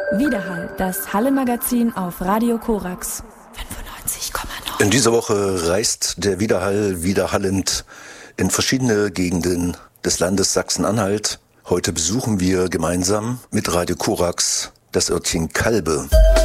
Widerhall, das Halle-Magazin auf Radio Korax 95,9. In dieser Woche reist der Widerhall widerhallend in verschiedene Gegenden des Landes Sachsen-Anhalt. Heute besuchen wir gemeinsam mit Radio Korax das Örtchen Kalbe.